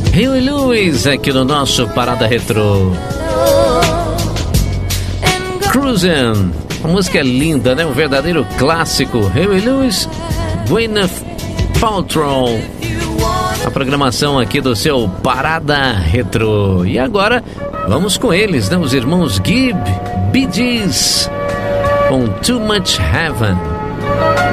Huey Lewis aqui no nosso Parada Retrô. Cruisin', a música é linda, né? Um verdadeiro clássico. Huey Lewis, Gwyneth Paltrow. A programação aqui do seu Parada Retrô. E agora vamos com eles, né? Os irmãos Gibb, Bee Gees, com Too Much Heaven.